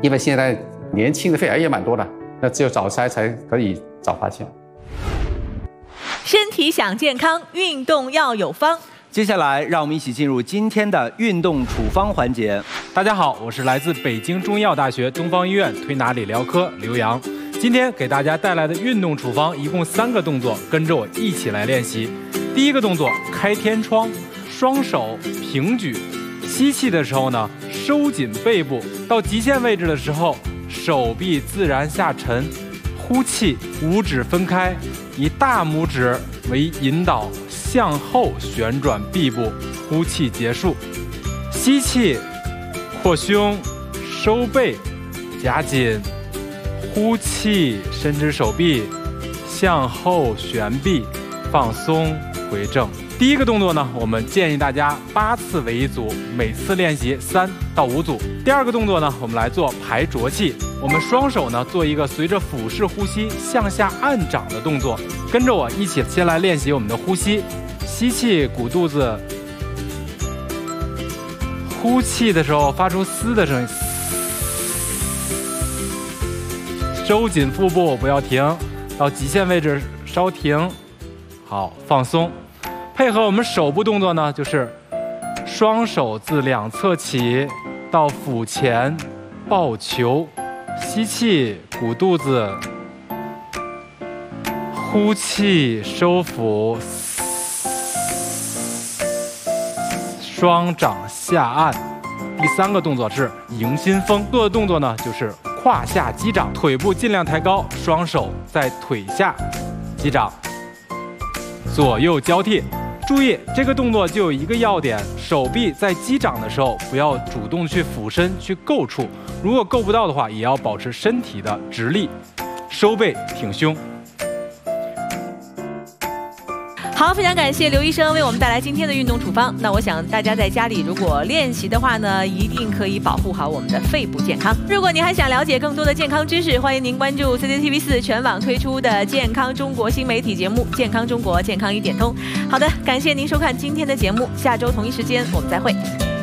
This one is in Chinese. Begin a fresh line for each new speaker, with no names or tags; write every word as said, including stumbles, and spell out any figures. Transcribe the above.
因为现在年轻的肺癌也蛮多的，那只有早筛才可以早发现。
身体想健康，运动要有方。
接下来，让我们一起进入今天的运动处方环节。
大家好，我是来自北京中医药大学东方医院推拿理疗科刘洋。今天给大家带来的运动处方一共三个动作，跟着我一起来练习。第一个动作，开天窗，双手平举，吸气的时候呢，收紧背部，到极限位置的时候，手臂自然下沉。呼气，五指分开，以大拇指为引导，向后旋转臂部，呼气结束。吸气，扩胸，收背，夹紧。呼气，伸直手臂，向后旋臂，放松，回正。第一个动作呢，我们建议大家八次为一组，每次练习三到五组。第二个动作呢，我们来做排浊气。我们双手呢做一个随着腹式呼吸向下按掌的动作，跟着我一起先来练习我们的呼吸。吸气，鼓肚子；呼气的时候发出嘶的声音。收紧腹部，不要停，到极限位置稍停。好，放松。配合我们手部动作呢，就是双手自两侧起，到腹前抱球。吸气，鼓肚子；呼气，收腹。双掌下按。第三个动作是迎新风，做的动作呢就是胯下击掌，腿部尽量抬高，双手在腿下击掌，左右交替。注意，这个动作就有一个要点，手臂在击掌的时候不要主动去俯身去够触，如果够不到的话，也要保持身体的直立，收背挺胸。
好，非常感谢刘医生为我们带来今天的运动处方。那我想大家在家里如果练习的话呢，一定可以保护好我们的肺部健康。如果您还想了解更多的健康知识，欢迎您关注 C C T V 四全网推出的健康中国新媒体节目《健康中国健康一点通》。好的，感谢您收看今天的节目，下周同一时间我们再会。